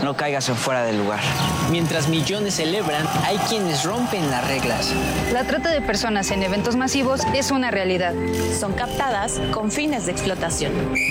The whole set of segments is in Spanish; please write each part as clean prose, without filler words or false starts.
no caigas en fuera de lugar. Mientras millones celebran, hay quienes rompen las reglas. La trata de personas en eventos masivos es una realidad. Son captadas con fines de explotación.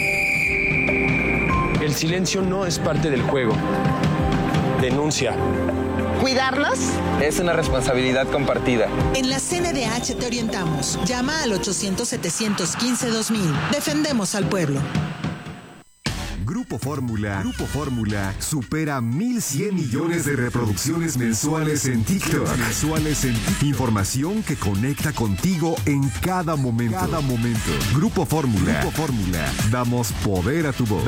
El silencio no es parte del juego. Denuncia. ¿Cuidarlos? Es una responsabilidad compartida. En la CNDH te orientamos. Llama al 800-715-2000. Defendemos al pueblo. Grupo Fórmula supera 1,100 millones de reproducciones mensuales en TikTok. Información que conecta contigo en cada momento. Grupo Fórmula. Damos poder a tu voz.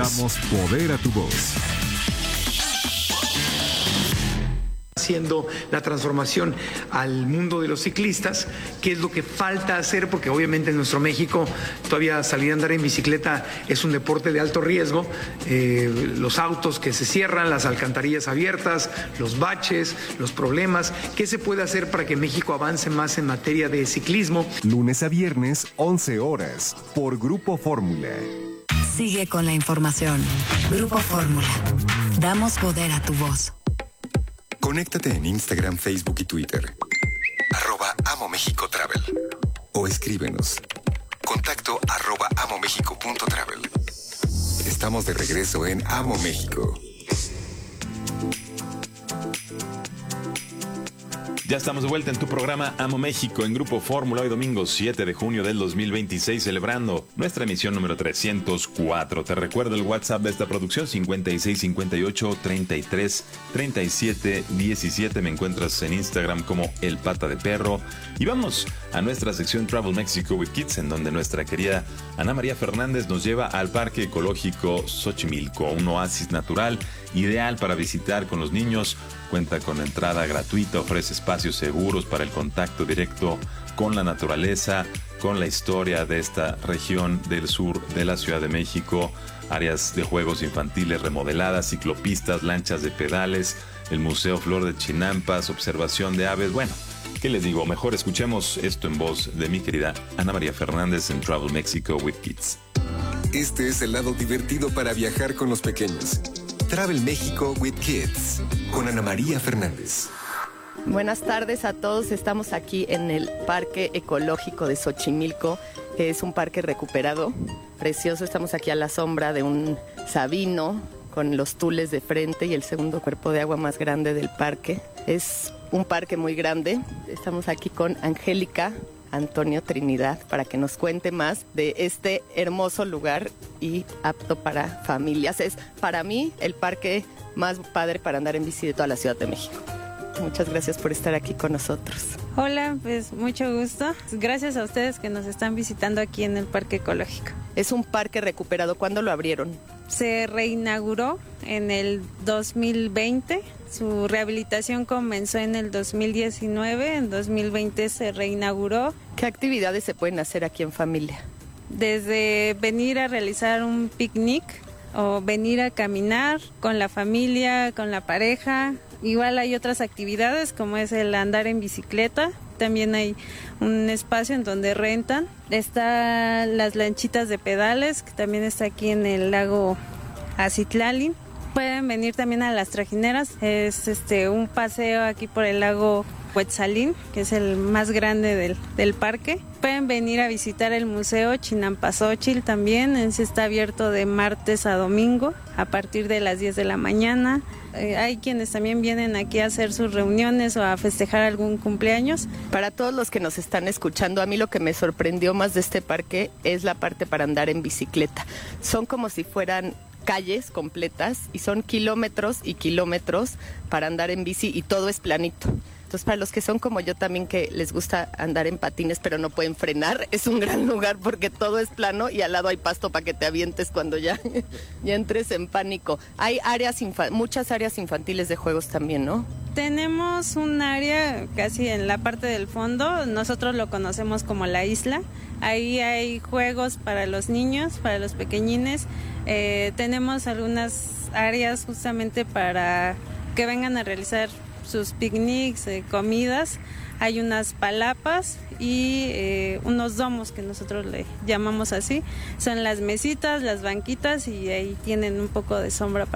Haciendo la transformación al mundo de los ciclistas, qué es lo que falta hacer, porque obviamente en nuestro México todavía salir a andar en bicicleta es un deporte de alto riesgo, los autos que se cierran, las alcantarillas abiertas, los baches, los problemas. ¿Qué se puede hacer para que México avance más en materia de ciclismo? Lunes a viernes, 11 horas, por Grupo Fórmula. Sigue con la información. Grupo Fórmula. Damos poder a tu voz. Conéctate en Instagram, Facebook y Twitter. @AmoMéxicoTravel. O escríbenos. Contacto @amomexico.travel. Estamos de regreso en Amo México. Ya estamos de vuelta en tu programa Amo México en Grupo Fórmula, hoy domingo 7 de junio del 2026, celebrando nuestra emisión número 304. Te recuerdo el WhatsApp de esta producción, 5658-333717. Me encuentras en Instagram como El Pata de Perro. Y vamos a nuestra sección Travel Mexico with Kids, en donde nuestra querida Ana María Fernández nos lleva al Parque Ecológico Xochimilco, un oasis natural ideal para visitar con los niños. Cuenta con entrada gratuita, ofrece espacios seguros para el contacto directo con la naturaleza, con la historia de esta región del sur de la Ciudad de México, áreas de juegos infantiles remodeladas, ciclopistas, lanchas de pedales, el Museo Flor de Chinampas, observación de aves. Bueno, ¿qué les digo? Mejor escuchemos esto en voz de mi querida Ana María Fernández en Travel Mexico with Kids. Este es el lado divertido para viajar con los pequeños. Travel México with Kids, con Ana María Fernández. Buenas tardes a todos. Estamos aquí en el Parque Ecológico de Xochimilco, que es un parque recuperado, precioso. Estamos aquí a la sombra de un sabino con los tules de frente y el segundo cuerpo de agua más grande del parque. Es un parque muy grande. Estamos aquí con Angélica Antonio Trinidad para que nos cuente más de este hermoso lugar y apto para familias. Es para mí el parque más padre para andar en bici de toda la Ciudad de México. Muchas gracias por estar aquí con nosotros. Hola, pues mucho gusto. Gracias a ustedes que nos están visitando aquí en el Parque Ecológico. Es un parque recuperado. ¿Cuándo lo abrieron? Se reinauguró en el 2020. Su rehabilitación comenzó en el 2019. En 2020 se reinauguró. ¿Qué actividades se pueden hacer aquí en familia? Desde venir a realizar un picnic o venir a caminar con la familia, con la pareja. Igual hay otras actividades como es el andar en bicicleta. También hay un espacio en donde rentan. Están las lanchitas de pedales, que también está aquí en el lago Acitlali. Pueden venir también a las trajineras. Es un paseo aquí por el lago Huetzalín, que es el más grande del parque. Pueden venir a visitar el Museo Chinampasóchil también. Ese está abierto de martes a domingo a partir de las 10 de la mañana. Hay quienes también vienen aquí a hacer sus reuniones o a festejar algún cumpleaños. Para todos los que nos están escuchando, a mí lo que me sorprendió más de este parque es la parte para andar en bicicleta. Son como si fueran calles completas y son kilómetros y kilómetros para andar en bici y todo es planito. Entonces, para los que son como yo también, que les gusta andar en patines pero no pueden frenar, es un gran lugar porque todo es plano y al lado hay pasto para que te avientes cuando ya entres en pánico. Hay muchas áreas infantiles de juegos también, ¿no? Tenemos un área casi en la parte del fondo, nosotros lo conocemos como la isla. Ahí hay juegos para los niños, para los pequeñines. Tenemos algunas áreas justamente para que vengan a realizar sus picnics, comidas. Hay unas palapas y unos domos que nosotros le llamamos así. Son las mesitas, las banquitas y ahí tienen un poco de sombra para